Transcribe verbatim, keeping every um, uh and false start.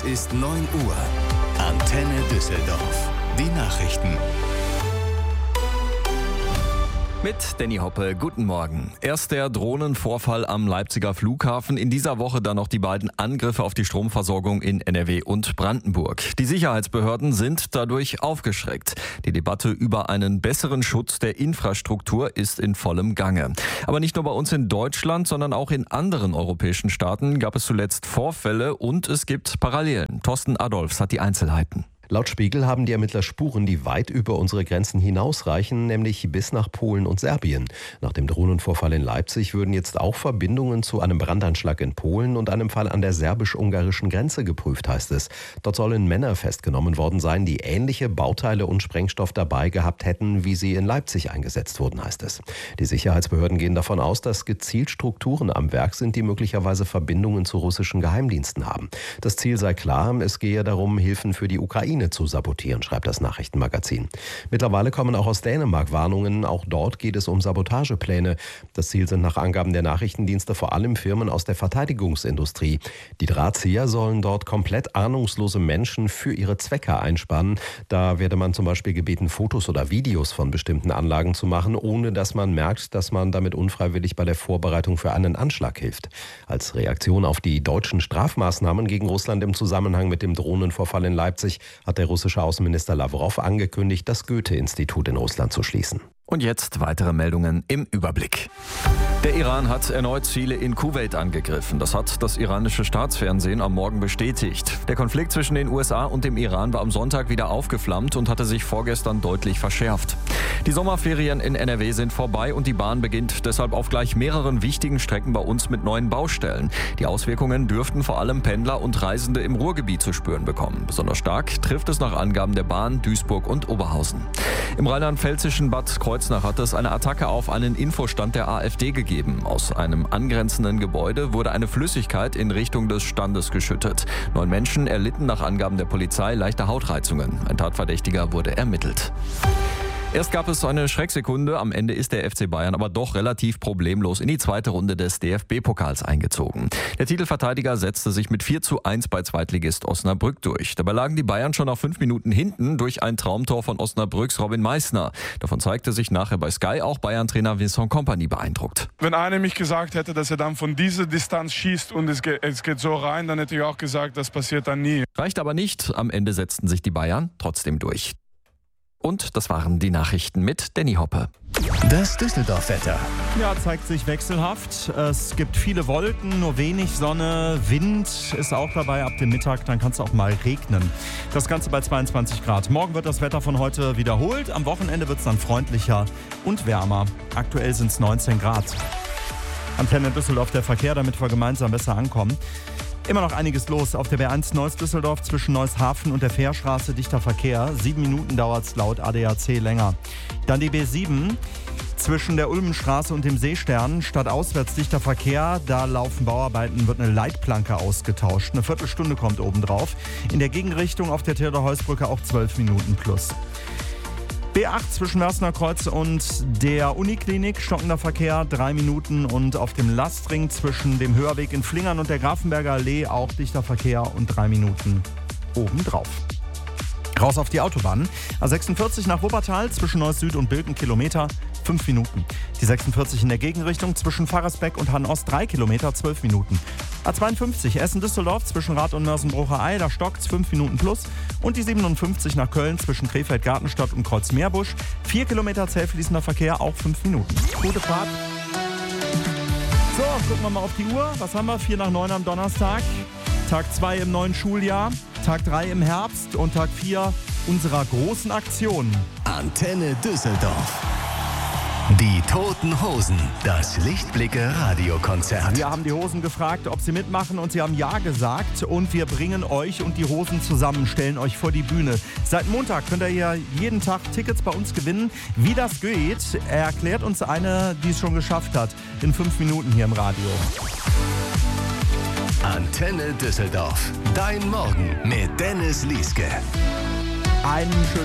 Es ist neun Uhr. Antenne Düsseldorf. Die Nachrichten. Mit Danny Hoppe, guten Morgen. Erst der Drohnenvorfall am Leipziger Flughafen, in dieser Woche dann noch die beiden Angriffe auf die Stromversorgung in N R W und Brandenburg. Die Sicherheitsbehörden sind dadurch aufgeschreckt. Die Debatte über einen besseren Schutz der Infrastruktur ist in vollem Gange. Aber nicht nur bei uns in Deutschland, sondern auch in anderen europäischen Staaten gab es zuletzt Vorfälle und es gibt Parallelen. Thorsten Adolfs hat die Einzelheiten. Laut Spiegel haben die Ermittler Spuren, die weit über unsere Grenzen hinausreichen, nämlich bis nach Polen und Serbien. Nach dem Drohnenvorfall in Leipzig würden jetzt auch Verbindungen zu einem Brandanschlag in Polen und einem Fall an der serbisch-ungarischen Grenze geprüft, heißt es. Dort sollen Männer festgenommen worden sein, die ähnliche Bauteile und Sprengstoff dabei gehabt hätten, wie sie in Leipzig eingesetzt wurden, heißt es. Die Sicherheitsbehörden gehen davon aus, dass gezielt Strukturen am Werk sind, die möglicherweise Verbindungen zu russischen Geheimdiensten haben. Das Ziel sei klar, es gehe darum, Hilfen für die Ukraine zu sabotieren, schreibt das Nachrichtenmagazin. Mittlerweile kommen auch aus Dänemark Warnungen. Auch dort geht es um Sabotagepläne. Das Ziel sind nach Angaben der Nachrichtendienste vor allem Firmen aus der Verteidigungsindustrie. Die Drahtzieher sollen dort komplett ahnungslose Menschen für ihre Zwecke einspannen. Da werde man zum Beispiel gebeten, Fotos oder Videos von bestimmten Anlagen zu machen, ohne dass man merkt, dass man damit unfreiwillig bei der Vorbereitung für einen Anschlag hilft. Als Reaktion auf die deutschen Strafmaßnahmen gegen Russland im Zusammenhang mit dem Drohnenvorfall in Leipzig hat der russische Außenminister Lavrov angekündigt, das Goethe-Institut in Russland zu schließen. Und jetzt weitere Meldungen im Überblick. Der Iran hat erneut Ziele in Kuwait angegriffen. Das hat das iranische Staatsfernsehen am Morgen bestätigt. Der Konflikt zwischen den U S A und dem Iran war am Sonntag wieder aufgeflammt und hatte sich vorgestern deutlich verschärft. Die Sommerferien in N R W sind vorbei und die Bahn beginnt deshalb auf gleich mehreren wichtigen Strecken bei uns mit neuen Baustellen. Die Auswirkungen dürften vor allem Pendler und Reisende im Ruhrgebiet zu spüren bekommen. Besonders stark trifft es nach Angaben der Bahn Duisburg und Oberhausen. Im rheinland-pfälzischen Bad Kreuznach hat es eine Attacke auf einen Infostand der A f D gegeben. Aus einem angrenzenden Gebäude wurde eine Flüssigkeit in Richtung des Standes geschüttet. Neun Menschen erlitten nach Angaben der Polizei leichte Hautreizungen. Ein Tatverdächtiger wurde ermittelt. Erst gab es eine Schrecksekunde, am Ende ist der F C Bayern aber doch relativ problemlos in die zweite Runde des D F B-Pokals eingezogen. Der Titelverteidiger setzte sich mit vier zu eins bei Zweitligist Osnabrück durch. Dabei lagen die Bayern schon nach fünf Minuten hinten durch ein Traumtor von Osnabrücks Robin Meissner. Davon zeigte sich nachher bei Sky auch Bayern-Trainer Vincent Kompany beeindruckt. Wenn einer mich gesagt hätte, dass er dann von dieser Distanz schießt und es geht, es geht so rein, dann hätte ich auch gesagt, das passiert dann nie. Reicht aber nicht. Am Ende setzten sich die Bayern trotzdem durch. Und das waren die Nachrichten mit Danny Hoppe. Das Düsseldorf-Wetter. Ja, zeigt sich wechselhaft. Es gibt viele Wolken, nur wenig Sonne. Wind ist auch dabei ab dem Mittag, dann kann es auch mal regnen. Das Ganze bei zweiundzwanzig Grad. Morgen wird das Wetter von heute wiederholt. Am Wochenende wird es dann freundlicher und wärmer. Aktuell sind es neunzehn Grad. Antenne Düsseldorf, der Verkehr, damit wir gemeinsam besser ankommen. Immer noch einiges los. Auf der B eins Neuss-Düsseldorf zwischen Neuss-Hafen und der Fährstraße dichter Verkehr. Sieben Minuten dauert es laut A D A C länger. Dann die B sieben zwischen der Ulmenstraße und dem Seestern. Stadtauswärts dichter Verkehr. Da laufen Bauarbeiten, wird eine Leitplanke ausgetauscht. Eine Viertelstunde kommt obendrauf. In der Gegenrichtung auf der Theodor-Heuss-Brücke auch zwölf Minuten plus. B acht zwischen Mörsener Kreuz und der Uniklinik, stockender Verkehr, drei Minuten. Und auf dem Lastring zwischen dem Höherweg in Flingern und der Grafenberger Allee auch dichter Verkehr und drei Minuten obendrauf. Raus auf die Autobahn. A sechsundvierzig nach Wuppertal zwischen Neuss Süd und Bilken Kilometer, fünf Minuten. Die sechsundvierzig in der Gegenrichtung zwischen Pfarrersbeck und Hann-Ost, drei Kilometer, zwölf Minuten. A zweiundfünfzig Essen-Düsseldorf zwischen Rath und Mörsenbrucher Ei, da stockt's, fünf Minuten plus. Und die siebenundfünfzig nach Köln zwischen Krefeld-Gartenstadt und Kreuzmeerbusch, vier Kilometer zäh fließender Verkehr, auch fünf Minuten. Gute Fahrt. So, gucken wir mal auf die Uhr. Was haben wir? vier nach neun am Donnerstag. Tag zwei im neuen Schuljahr. Tag drei im Herbst und Tag vier unserer großen Aktion. Antenne Düsseldorf. Die Toten Hosen, das Lichtblicke-Radiokonzert. Wir haben die Hosen gefragt, ob sie mitmachen und sie haben Ja gesagt. Und wir bringen euch und die Hosen zusammen, stellen euch vor die Bühne. Seit Montag könnt ihr ja jeden Tag Tickets bei uns gewinnen. Wie das geht, erklärt uns eine, die es schon geschafft hat, in fünf Minuten hier im Radio. Antenne Düsseldorf, dein Morgen mit Dennis Lieske. Einen schönen